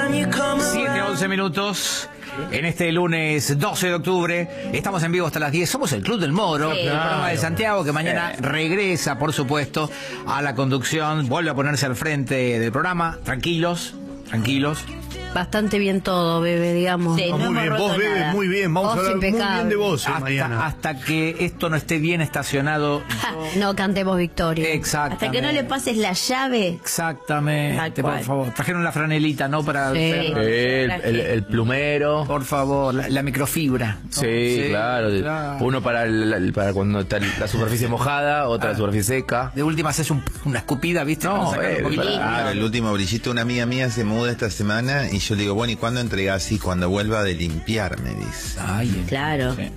7:11. En este lunes 12 de octubre estamos en vivo hasta las 10. Somos el Club del Moro, el programa de Santiago, que mañana regresa, por supuesto, a la conducción. Vuelve a ponerse al frente del programa. Tranquilos. Bastante bien todo, Bebe, digamos. Sí, muy bien, vos, Bebe, muy bien. Vamos a hablar muy bien de vos mañana. Hasta que esto no esté bien estacionado. No cantemos victoria. Exactamente. Hasta que no le pases la llave. Exactamente, por favor. Trajeron la franelita, ¿no? Para el plumero. Por favor, la microfibra, ¿no? Sí, claro. Uno para cuando está la superficie mojada, otra la superficie seca. De última haces una escupida, ¿viste? No, claro, el último brillito. Una amiga mía se muda esta semana y yo le digo, bueno, ¿y cuándo entregás? Y cuando vuelva de limpiar, me dice. Ay, claro. Sí.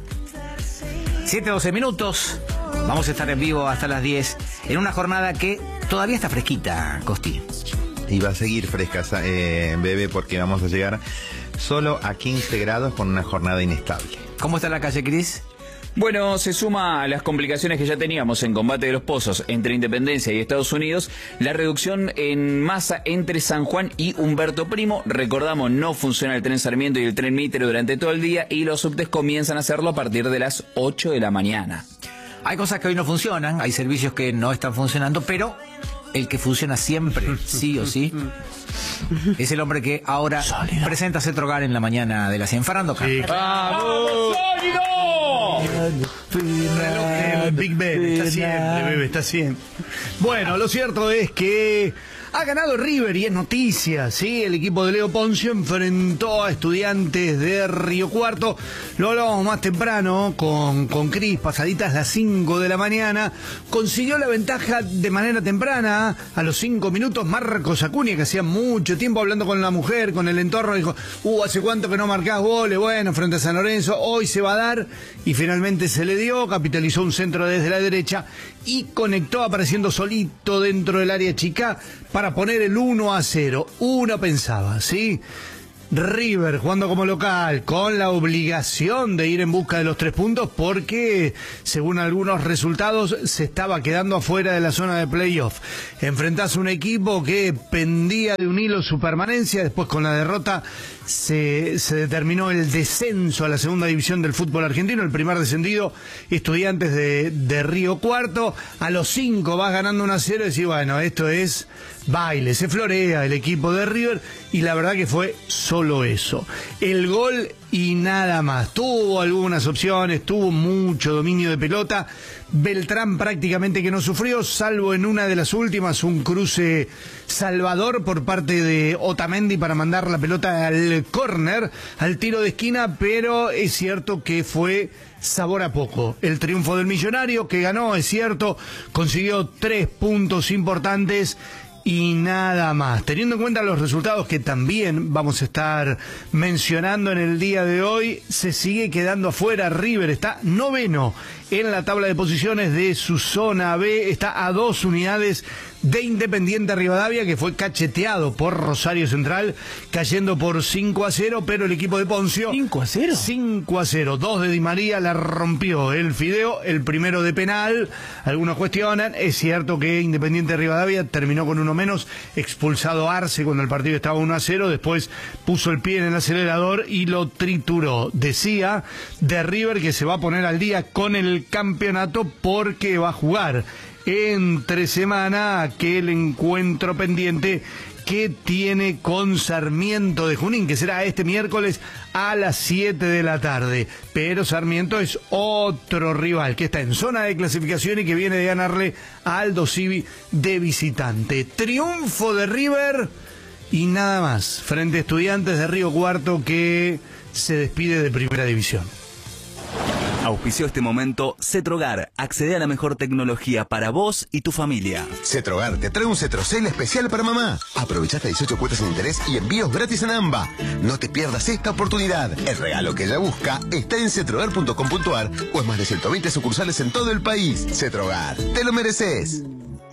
7:12. Vamos a estar en vivo hasta las 10 en una jornada que todavía está fresquita, Costi. Y va a seguir fresca, Bebe, porque vamos a llegar solo a 15 grados con una jornada inestable. ¿Cómo está la calle, Cris? Bueno, se suma a las complicaciones que ya teníamos en Combate de los Pozos entre Independencia y Estados Unidos, la reducción en masa entre San Juan y Humberto Primo. Recordamos, no funciona el tren Sarmiento y el tren Mitre durante todo el día y los subtes comienzan a hacerlo a partir de las 8 de la mañana. Hay cosas que hoy no funcionan, hay servicios que no están funcionando, pero el que funciona siempre, sí o sí, es el hombre que ahora presenta Cetrogar en la mañana de la 100. Fernando Campos. ¡Vamos, sólido! El Big Ben está siempre, Bebe, está siempre. Bueno, lo cierto es que ha ganado River y es noticia, ¿sí? El equipo de Leo Poncio enfrentó a Estudiantes de Río Cuarto. Lo hablábamos más temprano con Cris, pasaditas las 5 de la mañana. Consiguió la ventaja de manera temprana. A los 5 minutos, Marcos Acuña, que hacía mucho tiempo hablando con la mujer, con el entorno, dijo, ¿hace cuánto que no marcás goles? Bueno, frente a San Lorenzo, hoy se va a dar. Y finalmente se le dio, capitalizó un centro desde la derecha y conectó apareciendo solito dentro del área chica para poner el 1-0. Uno pensaba, ¿sí? River jugando como local, con la obligación de ir en busca de los 3 puntos, porque según algunos resultados se estaba quedando afuera de la zona de playoff. Enfrentás a un equipo que pendía de un hilo su permanencia. Después, con la derrota, se determinó el descenso a la segunda división del fútbol argentino. El primer descendido, Estudiantes de Río Cuarto. A los 5 vas ganando 1-0 y decís, bueno, esto es baile. Se florea el equipo de River y la verdad que fue solo eso. El gol y nada más. Tuvo algunas opciones, tuvo mucho dominio de pelota. Beltrán prácticamente que no sufrió, salvo en una de las últimas, un cruce salvador por parte de Otamendi para mandar la pelota al córner, al tiro de esquina, pero es cierto que fue sabor a poco. El triunfo del Millonario, que ganó, es cierto, consiguió 3 puntos importantes y nada más. Teniendo en cuenta los resultados que también vamos a estar mencionando en el día de hoy, se sigue quedando afuera. River está 9º en la tabla de posiciones de su zona B, está a 2 unidades de Independiente Rivadavia, que fue cacheteado por Rosario Central, cayendo por 5-0, pero el equipo de Poncio... ¿5-0? 5-0, 2 de Di María, la rompió el Fideo, el primero de penal. Algunos cuestionan, es cierto que Independiente Rivadavia terminó con uno menos, expulsado Arce cuando el partido estaba 1-0, después puso el pie en el acelerador y lo trituró. Decía de River que se va a poner al día con el campeonato porque va a jugar entre semana aquel encuentro pendiente que tiene con Sarmiento de Junín, que será este miércoles a las 7 de la tarde. Pero Sarmiento es otro rival que está en zona de clasificación y que viene de ganarle a Aldo Civi de visitante. Triunfo de River y nada más frente a Estudiantes de Río Cuarto, que se despide de Primera División. Auspició este momento Cetrogar. Accede a la mejor tecnología para vos y tu familia. Cetrogar te trae un Cetrocel especial para mamá. Aprovecha hasta 18 cuotas sin interés y envíos gratis en AMBA. No te pierdas esta oportunidad. El regalo que ella busca está en cetrogar.com.ar o en más de 120 sucursales en todo el país. Cetrogar, te lo mereces.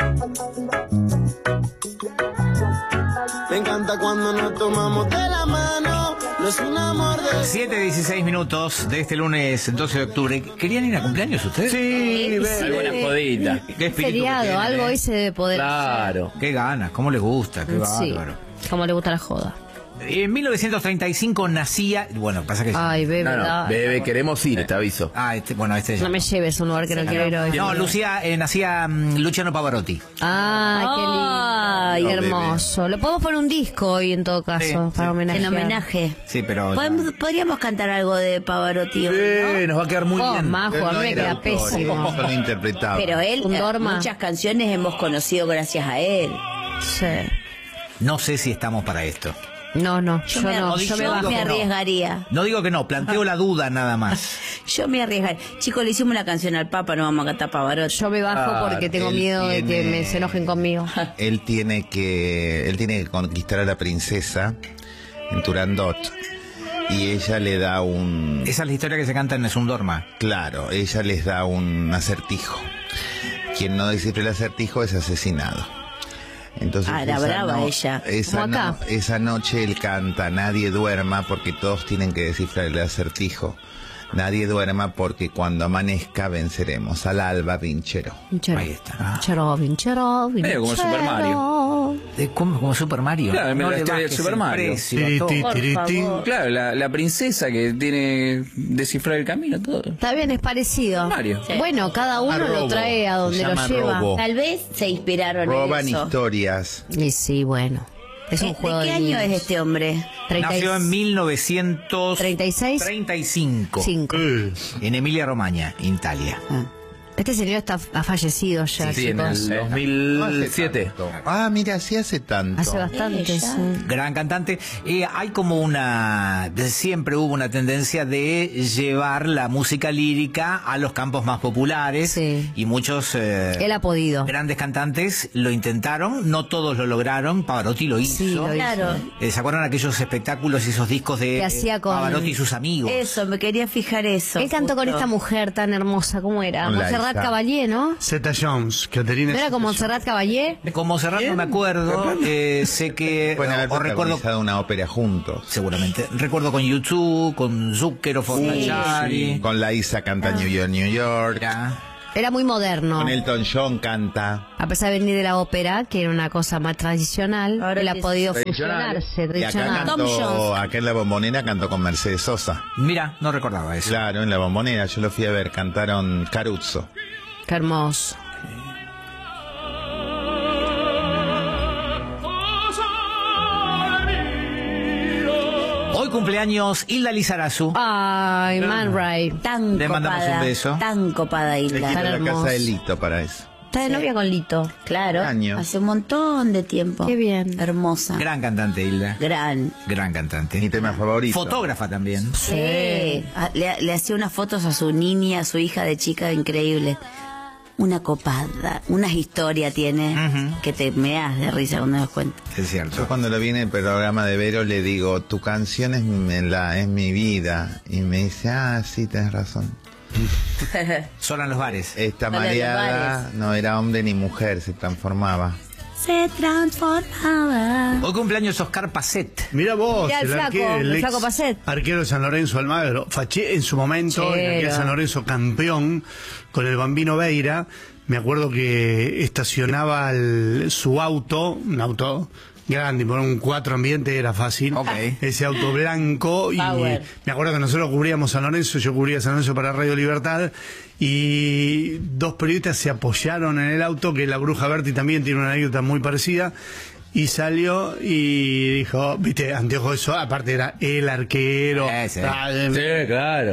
Me encanta cuando nos tomamos de la mano. No es un amor de... 7:16 de este lunes 12 de octubre. ¿Querían ir a cumpleaños ustedes? Sí, alguna jodita. Qué espíritu feriado, que tienen, algo hoy se debe poder Claro, qué ganas, cómo les gusta, qué bárbaro. Sí, como le gusta la joda. En 1935 nacía... Bueno, pasa que... Ay, bebé. Bebé, queremos ir, te aviso. No me lleves a un lugar que no quiero ir hoy. No, nacía Luciano Pavarotti. Ah, qué lindo. Ay, hermoso. Lo podemos poner un disco hoy en todo caso, para homenajear. En homenaje. Sí, pero... Podríamos cantar algo de Pavarotti hoy, ¿no? Nos va a quedar muy bien. Majo, a mí me queda pésimo. Solo interpretaba. Pero él, muchas canciones hemos conocido gracias a él. Sí. No sé si estamos para esto. No, yo me arriesgaría. No digo que no, planteo la duda nada más. Yo me arriesgaría. Chicos, le hicimos una canción al Papa, no vamos a cantar Pavarotti. Yo me bajo porque tengo miedo de que se enojen conmigo. Él tiene que conquistar a la princesa en Turandot. Y ella le da un... Esa es la historia que se canta en Es un Dorma. Claro, ella les da un acertijo. Quien no descifre el acertijo es asesinado. Entonces, era brava ella. Esa noche él canta Nadie duerma porque todos tienen que descifrar el acertijo. Nadie duerma porque cuando amanezca venceremos. Al alba, Vinchero. Ahí está. Vinchero. Medio como Super Mario. Como Super Mario. Claro, no la historia de Super Mario. Claro, la princesa que tiene descifrar el camino, todo. Está bien, es parecido. Mario. Sí. Bueno, cada uno lo trae a donde lo lleva. Robo. Tal vez se inspiraron Roban en eso. historias. Y sí, bueno. Es un juego ¿De qué año es este hombre? Nació en 1935. En Emilia Romagna, en Italia. Este señor ha fallecido ya. Sí, en el 2007. Mira, sí hace tanto. Hace bastante. Gran cantante. Hay como siempre hubo una tendencia de llevar la música lírica a los campos más populares. Sí. Y muchos él ha podido. Grandes cantantes lo intentaron, no todos lo lograron. Pavarotti lo hizo. Sí, lo Claro. ¿Se acuerdan aquellos espectáculos y esos discos de Que hacía con... Pavarotti y sus amigos? Eso, me quería fijar eso. Él cantó con esta mujer tan hermosa, ¿cómo era? Con Montserrat Caballé, ¿no? Zeta Jones, Caterina. ¿No era con Montserrat Caballé? Con Montserrat no me acuerdo. Sé que... Pueden haber recuerdo protagonizado una ópera juntos. Seguramente. Recuerdo con YouTube, con Zucchero, Fornachari. Con la Isa canta New York, New York. Era muy moderno. Con Elton John canta. A pesar de venir de la ópera, que era una cosa más tradicional, Ahora él ha que podido Tradicional. fusionarse. Y acá acá en la Bombonera cantó con Mercedes Sosa. Mira, no recordaba eso. Claro, en la Bombonera, yo lo fui a ver, cantaron Caruso. Qué hermoso. Hoy cumpleaños Hilda Lizarazu. Ay, Man Ray. Tan Le mandamos copada, un beso. Tan copada Le Hilda. quiero la hermoso. casa de Lito para eso. Está de novia con Lito. Claro, Años. hace un montón de tiempo. Qué bien. Hermosa. Gran cantante, Hilda. Gran. Gran cantante. Mi tema favorito. Fotógrafa también. Sí. Le hacía unas fotos a su niña, a su hija de chica, increíble. Una copada, unas historias tiene que te meas de risa cuando das cuenta. Es Yo cierto. cuando lo vi en el programa de Vero le digo, tu canción es mi vida. Y me dice, sí, tenés razón. Solo en los bares. Esta Solo en los mareada bares. no era hombre ni mujer, se transformaba. Se transformaba. Hoy cumpleaños Oscar Pacet. Mira vos, Mirá el ex flaco Pacet. arquero de San Lorenzo Almagro. Faché en su momento, en aquel San Lorenzo campeón con el Bambino Veira. Me acuerdo que estacionaba su auto, un auto grande, por un 4 ambiente era fácil. Ok. Ese auto blanco. Y Power. me acuerdo que nosotros cubríamos San Lorenzo, yo cubría San Lorenzo para Radio Libertad. Y dos periodistas se apoyaron en el auto, que la Bruja Berti también tiene una anécdota muy parecida. Y salió y dijo, viste, anteojo eso, aparte era el arquero. Sí. Sí, claro.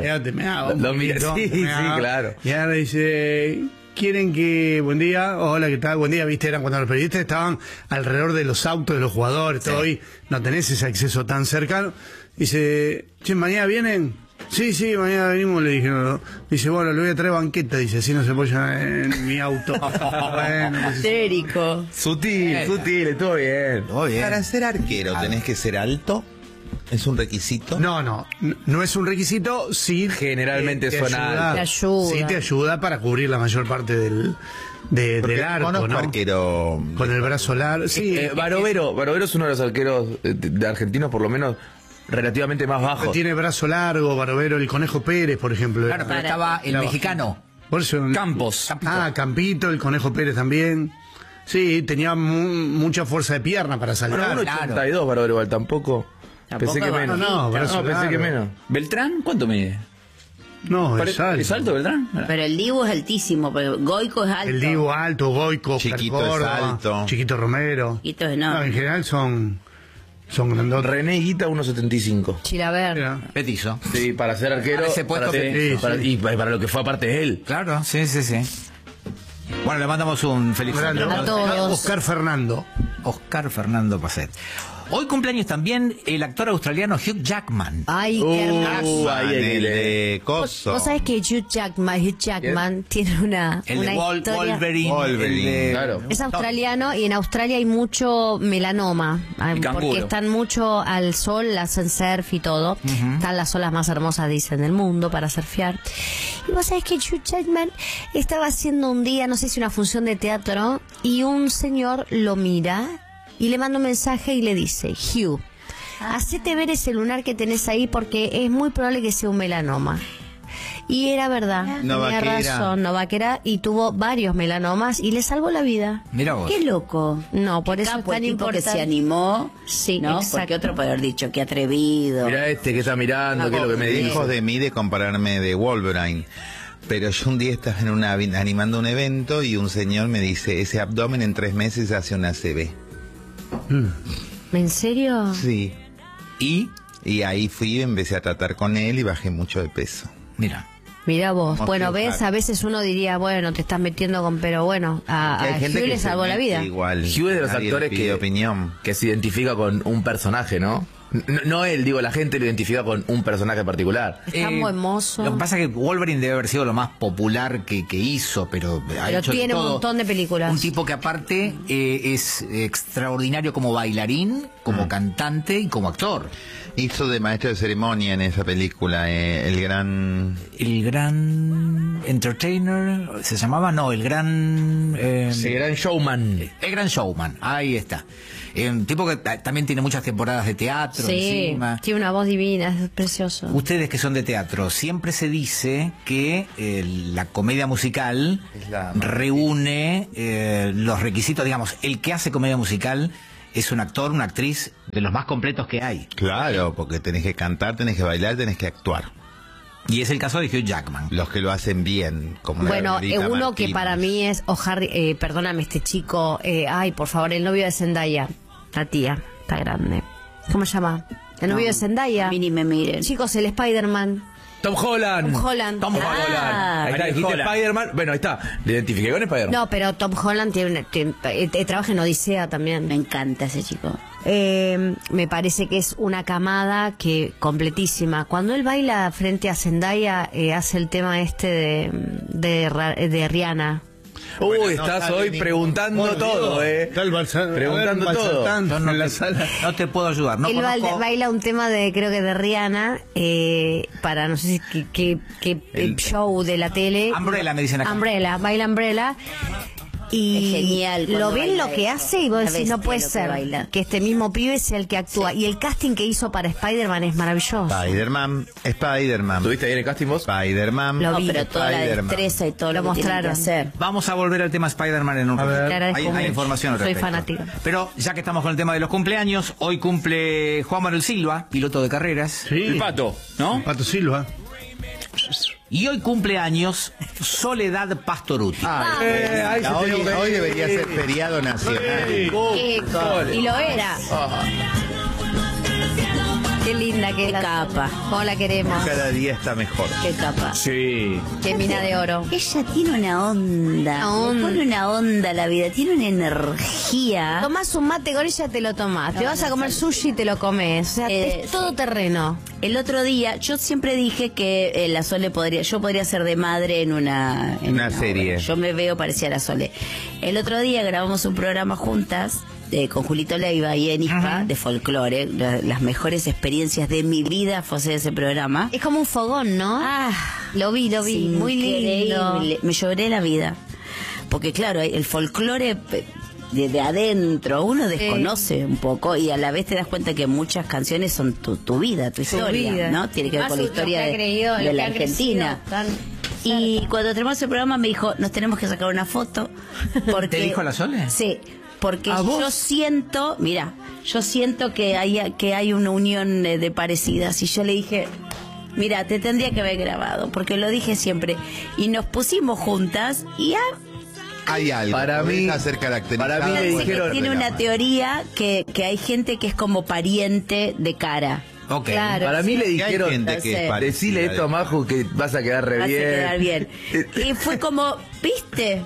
Sí, claro. Y ahora dice, quieren que, buen día, hola, ¿qué tal? Buen día, viste, eran cuando los periodistas estaban alrededor de los autos de los jugadores, todo hoy no tenés ese acceso tan cercano. Dice, che, ¿mañana vienen? Sí, mañana venimos, le dije. No. Dice, bueno, le voy a traer banqueta, dice, así no se apoya en mi auto. Bueno, pues, Histérico. Sutil, estuvo bien. Todo bien. Para ser arquero tenés que ser alto. ¿Es un requisito? no es un requisito, sí. Generalmente te suena ayuda, alto. Te ayuda. Sí, te ayuda para cubrir la mayor parte del arco, conozco ¿no? arquero. Con el brazo largo. Sí, Barovero es uno de los arqueros de argentinos, por lo menos relativamente más bajos. tiene brazo largo, Barovero, el Conejo Pérez, por ejemplo. Claro, pero estaba el mexicano. Por eso, Campos. Campito, el Conejo Pérez también. Sí, tenía mucha fuerza de pierna para saltar. Bueno, 1.82 Barovero igual tampoco. Pensé que menos. No, pensé que menos. ¿Beltrán cuánto mide? No, es alto. ¿Es alto Beltrán? Pero el Dibu es altísimo, pero Goico es alto. El Dibu alto, Goico, Chiquito Oscar es Córdoba, alto. Chiquito Romero. Chiquito es enorme. No, en general son grandotes. René Higuita 1.75. Chilaver. Mira. Petizo. Sí, para ser arquero. Para ese puesto, y para lo que fue aparte de él. Claro, sí. Bueno, le mandamos un feliz Grande. A todos. Oscar Fernando. Oscar Fernando Pacet. Hoy cumpleaños también el actor australiano Hugh Jackman. Ay, qué hermoso. Ah, el de Coso. Vos sabés que Hugh Jackman tiene una El de historia. Wolverine. El de... Claro. Es australiano y en Australia hay mucho melanoma, canguro. porque están mucho al sol, hacen surf y todo. Están las olas más hermosas, dicen, del mundo para surfear. Y vos sabés que Hugh Jackman estaba haciendo un día, no sé si una función de teatro, y un señor lo mira y le manda un mensaje y le dice: Hugh, hacete ver ese lunar que tenés ahí porque es muy probable que sea un melanoma. Y era verdad, tenía razón, Novaquera, y tuvo varios melanomas y le salvó la vida. Mira vos. Qué loco. No, por eso es Capo, tan el tipo que importante. se animó, Sí, ¿no? exacto. Porque otro puede haber dicho, qué atrevido. Mirá este que está mirando, que es lo que me dijo. Lejos de mí de compararme de Wolverine. Pero yo un día estaba animando un evento y un señor me dice: ese abdomen en 3 meses hace una CB. ¿En serio? Sí. Y, ahí fui, empecé a tratar con él y bajé mucho de peso. mira. Mira vos. Como Bueno, Hugh ves, Jackman. a veces uno diría, bueno, te estás metiendo con... Pero bueno, a Hay gente Hugh que le se salvó la mete vida. Igual. Hugh es de los Nadie actores le pide opinión. que se identifica con un personaje, ¿no? No él, digo, la gente lo identifica con un personaje particular. Es tan buen mozo. Lo que pasa es que Wolverine debe haber sido lo más popular que hizo, pero ha Pero hecho tiene un todo. montón de películas. Un tipo que aparte es extraordinario como bailarín, como cantante y como actor. Hizo de maestro de ceremonia en esa película, el gran... El gran entertainer, ¿se llamaba? No, el gran... Sí, gran showman. El gran showman, ahí está. Un tipo que también tiene muchas temporadas de teatro Sí, encima. tiene una voz divina, es precioso. Ustedes que son de teatro, siempre se dice que la comedia musical Es la- reúne los requisitos, digamos, el que hace comedia musical es un actor, una actriz de los más completos que hay. Claro, porque tenés que cantar, tenés que bailar, tenés que actuar. Y es el caso de Hugh Jackman. Los que lo hacen bien, como Bueno, Margarita uno Martínez. que para mí es, perdóname, este chico, ay, por favor, el novio de Zendaya, la tía, está grande. ¿Cómo se llama? El novio de Zendaya. A mí ni me miren. Chicos, el Spider-Man. Tom Holland. Tom Holland. Tom Holland. Ahí está, Ariel dijiste Holland. Spider-Man. Bueno, ahí está. Le identifiqué con Spider-Man. No, pero Tom Holland trabaja en Odisea también. Me encanta ese chico. Me parece que es una camada que completísima. Cuando él baila frente a Zendaya, hace el tema este de Rihanna. Uy, Bueno, no estás sale hoy ningún- preguntando Bueno, todo, Está el Preguntando todo. Yo no en la te- sala. no te puedo ayudar. No Él conozco- baila un tema creo que de Rihanna, para no sé si qué show de la tele. Umbrella, me dicen acá. Baila Umbrella. Y Es genial lo cuando ven baila lo que eso. hace y vos Una decís, no bestia puede lo que ser baila. que este mismo pibe sea el que actúa. Y el casting que hizo para Spider-Man es maravilloso. Spider-Man. ¿Tuviste ahí en el casting vos? Spider-Man. Lo No, vi. pero toda la Spider-Man. destreza y todo Lo lo, que tienen que mostraron. hacer. Vamos a volver al tema Spider-Man en un A ver. rato. Te agradezco Hay mucho. información al Soy respecto. fanática. Pero ya que estamos con el tema de los cumpleaños, hoy cumple Juan Manuel Silva, piloto de carreras. Sí. El Pato, ¿no? Pato Silva. Y hoy cumple años Soledad Pastoruti. Hoy debería ser feriado nacional. Y lo era. Qué linda que es la capa. cómo la queremos. Cada día está mejor. Qué capa. Sí. Qué mina de oro. Ella tiene una onda. Una onda. Le pone una onda a la vida. Tiene una energía. Tomás un mate con ella, te lo tomás. Te vas a comer sushi y te lo comes. O sea, es todo terreno. El otro día, yo siempre dije que la Sole yo podría ser de madre en una serie. obra. Yo me veo parecida a la Sole. El otro día grabamos un programa juntas con Julito Leiva y en ISPA de folclore. Las mejores experiencias de mi vida fue hacer ese programa. Es como un fogón, ¿no? Lo vi, Sí, muy lindo. increíble. Me lloré la vida. Porque claro, el folclore de adentro uno desconoce un poco y a la vez te das cuenta que muchas canciones son tu vida, tu historia, vida. ¿no? Tiene que ver Más con la lo historia que ha creído, de lo que la ha Argentina. crecido tan Y cuando terminamos el programa me dijo, nos tenemos que sacar una foto. Porque, ¿Te dijo la Sole? Sí, porque yo siento, mira, yo siento que hay una unión de parecidas. Y yo le dije, mira, te tendría que haber grabado, porque lo dije siempre. Y nos pusimos juntas y hay algo. Para mí, caracterizado. me dijeron, tiene una teoría que hay gente que es como pariente de cara. Ok. Claro, para mí le dijeron, decile esto a Maju que vas a quedar re bien. Vas a quedar bien. Y fue como, ¿viste?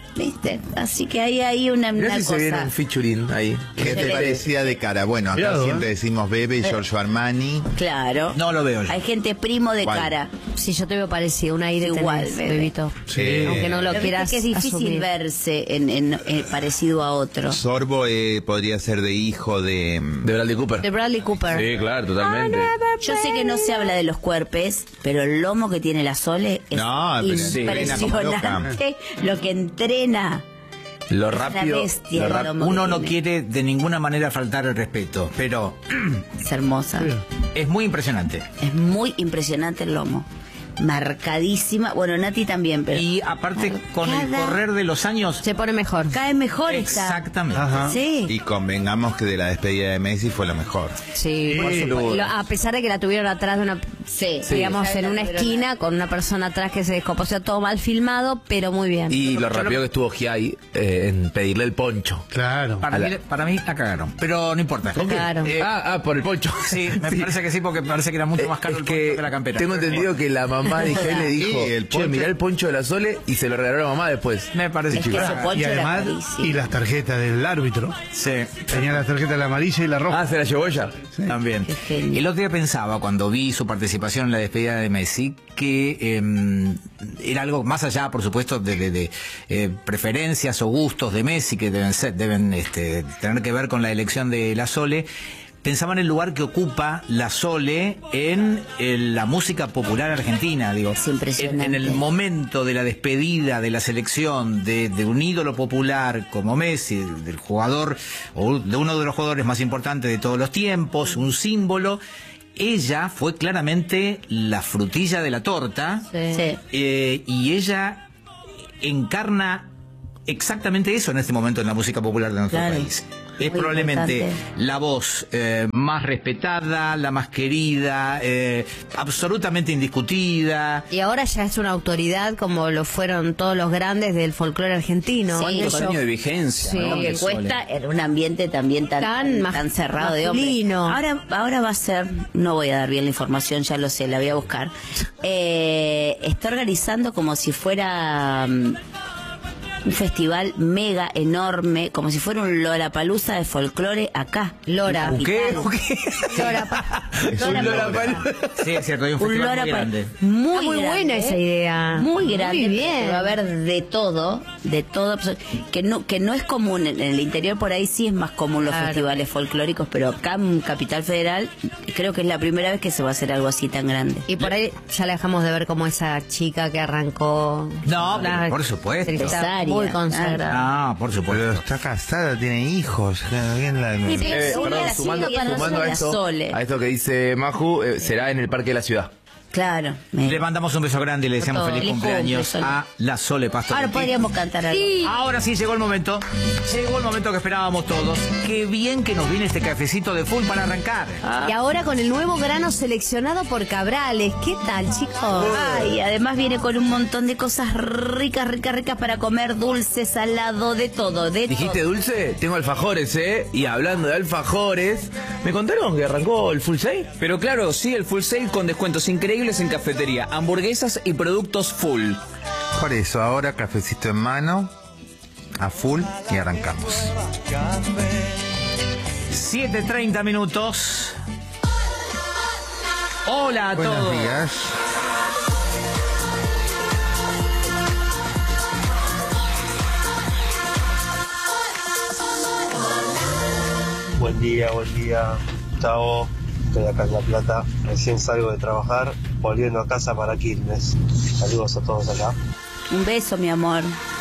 Así que hay una Mirá si cosa. se viene un featuring ahí. Gente parecida de cara. Bueno, acá Mirado, siempre decimos Bebe y Giorgio Armani. Claro. No lo veo yo. Hay gente primo de ¿Cuál? cara. Sí, yo te veo parecido, un aire Igual, tenés, bebé. bebito. Sí. Aunque no lo Pero quieras viste que es difícil asumir. verse en parecido a otro. Sorbo podría ser de hijo de... De Bradley Cooper. De Bradley Cooper. Sí, claro, totalmente. Yo sé que no se habla de los cuerpos, pero el lomo que tiene la Sole es No, pero entrena como impresionante. Lo que entrena. Lo Es una rápido. bestia, lo el rápido. lomo que Uno no tiene. quiere de ninguna manera faltar el respeto, pero Es hermosa. es muy impresionante. Es muy impresionante el lomo. Marcadísima. Bueno, Nati también, pero. Y aparte, con el Marcada. correr de los años, Se pone mejor. Cae mejor esta. exactamente. Ajá. Sí. Y convengamos que de la despedida de Messi fue lo mejor. Sí, por supuesto. A pesar de que la tuvieron atrás de una, Sí. digamos, Sí. en una esquina con una persona atrás que se descopó, o sea, todo mal filmado, pero muy bien. Y lo rápido que estuvo Giai en pedirle el poncho. Claro. Para mí la cagaron, pero no importa. Claro. Por el poncho. Sí, me parece que sí, porque me parece que era mucho más caro Es el poncho que la campera. tengo entendido que la mamá de Giai le dijo, Sí, el che, poncho- mirá el poncho de la Sole, y se lo regaló a la mamá después. Me parece Es que chico. ese poncho Y era además, carísimo. y las tarjetas del árbitro. Sí, Tenía la tarjeta la amarilla y la roja. Ah, se la llevó ella. también. Qué genio. El otro día pensaba, cuando vi su participación en la despedida de Messi, que era algo más allá, por supuesto, de preferencias o gustos de Messi, que deben tener que ver con la elección de la Sole. Pensaba en el lugar que ocupa la Sole en la música popular argentina, digo. Es impresionante. En el momento de la despedida de la selección de un ídolo popular como Messi, del jugador, o de uno de los jugadores más importantes de todos los tiempos, un símbolo, ella fue claramente la frutilla de la torta. Sí. Y ella encarna exactamente eso en este momento en la música popular de nuestro Claro. país. Es Muy probablemente importante. la voz más respetada, la más querida, absolutamente indiscutida. Y ahora ya es una autoridad como lo fueron todos los grandes del folclore argentino. Sí, ¿Cuántos Ellos- años de vigencia? Sí. ¿no? Lo que De Sole. cuesta en un ambiente también tan cerrado de masculino. hombres. Ahora va a ser, no voy a dar bien la información, ya lo sé, la voy a buscar. Está organizando como si fuera un festival mega enorme, como si fuera un Lollapalooza de folclore acá. Lora. en ¿Qué? Capital. Sí, es cierto, hay un Un festival muy Lollapalooza grande. muy, Muy grande, buena esa idea. muy grande. Muy bien. Va a haber de todo, que no es común en el interior. Por ahí sí es más común los Claro. festivales folclóricos, pero acá en Capital Federal creo que es la primera vez que se va a hacer algo así tan grande. Y por ahí ya le dejamos de ver como esa chica que arrancó. No, pero por supuesto. Está Empresaria, muy consagrada. Ah, por Pero supuesto. está casada, tiene hijos. ¿Quién la- Sí, pero es una Perdón, la sumando, sigue para sumando a, nosotros la Sole. esto que dice Maju, será en el Parque de la Ciudad. Claro. Le mandamos un beso grande y le deseamos Todo. feliz Feliz cumpleaños cumple, Sole. a la Sole Pastor. Ahora podríamos cantar algo. Ahora sí llegó el momento. Llegó el momento que esperábamos todos. Qué bien que nos viene este cafecito de full para arrancar. Y ahora con el nuevo grano seleccionado por Cabrales. ¿Qué tal, chicos? Ay, además viene con un montón de cosas ricas para comer, dulce, salado, de todo, de ¿Dijiste todo. dulce? Tengo alfajores, ¿eh? Y hablando de alfajores, ¿me contaron que arrancó el full sale? Pero claro, sí, el full sale con descuentos increíbles en cafetería, hamburguesas y productos full. Por eso, ahora cafecito en mano, a full y arrancamos. 7:30 minutos. Hola a Buenos todos. días. Buen día, Gustavo. Estoy acá en La Plata. Recién salgo de trabajar, volviendo a casa para Quilmes. Saludos a todos acá. Un beso, mi amor.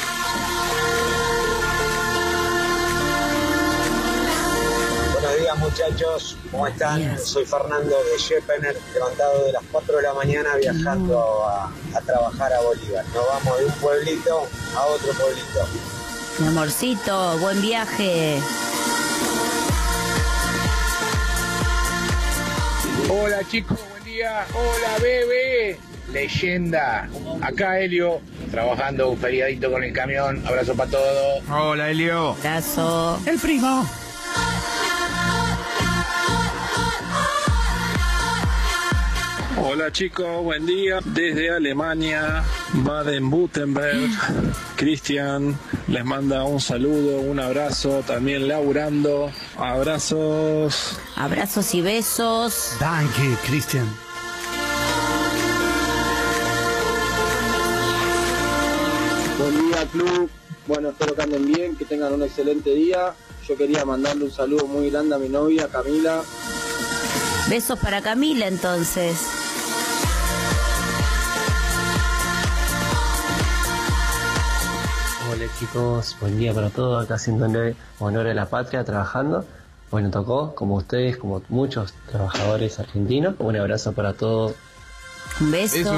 Buenos días muchachos, ¿cómo están? Días. Soy Fernando de Shepener, levantado de las 4 de la mañana viajando a trabajar a Bolívar. Nos vamos de un pueblito a otro pueblito. Mi amorcito, buen viaje. Hola chicos, buen día. Hola bebé, leyenda. Acá Helio, trabajando un feriadito con el camión. Abrazo para todos. Hola Helio. Abrazo. El primo. Hola chicos, buen día. Desde Alemania, Baden-Württemberg, Cristian les manda un saludo, un abrazo, también laburando. Abrazos. Abrazos y besos. Danke, Cristian. Buen día, club. Bueno, espero que anden bien, que tengan un excelente día. Yo quería mandarle un saludo muy grande a mi novia, Camila. Besos para Camila, entonces. Hola chicos, buen día para todos, acá haciéndole honor a la patria, trabajando. Bueno, tocó, como ustedes, como muchos trabajadores argentinos. Un abrazo para todos. Un beso.